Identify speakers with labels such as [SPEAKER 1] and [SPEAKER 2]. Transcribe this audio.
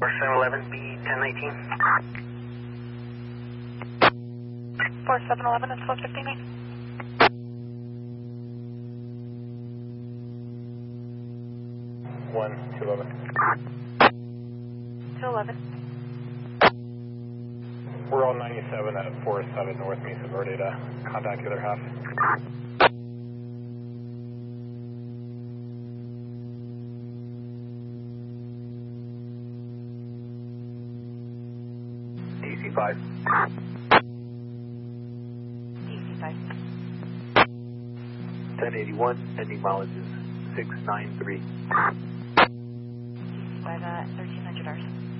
[SPEAKER 1] 4711 B 1019.
[SPEAKER 2] 4711 is 459.
[SPEAKER 1] 211.
[SPEAKER 2] 211.
[SPEAKER 1] We're all 97 at 47 North Mesa Verde to contact the other half. DC 5.
[SPEAKER 2] DC 5.
[SPEAKER 1] 1081, ending mileage is 693.
[SPEAKER 2] DC 5 at 1300 hours.